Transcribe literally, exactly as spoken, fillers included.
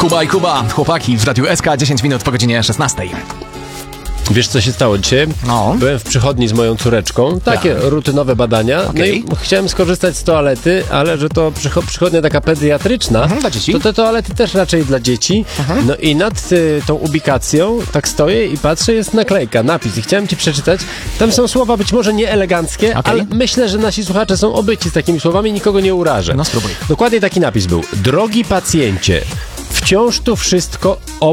Kuba i Kuba, chłopaki w Radiu S K, dziesięć minut po godzinie szesnastej. Wiesz, co się stało dzisiaj? No. Byłem w przychodni z moją córeczką, takie Tak. rutynowe badania, Okej. no i chciałem skorzystać z toalety, ale że to przycho- przychodnia taka pediatryczna, Mhm, dla dzieci. to te toalety też raczej dla dzieci. No i nad y, tą ubikacją tak stoję i patrzę, jest naklejka, napis i chciałem ci przeczytać. Tam są słowa być może nieeleganckie, Okej. ale myślę, że nasi słuchacze są obyci z takimi słowami i nikogo nie urażę. No spróbuj. Dokładnie taki napis był. Drogi pacjencie, wciąż tu wszystko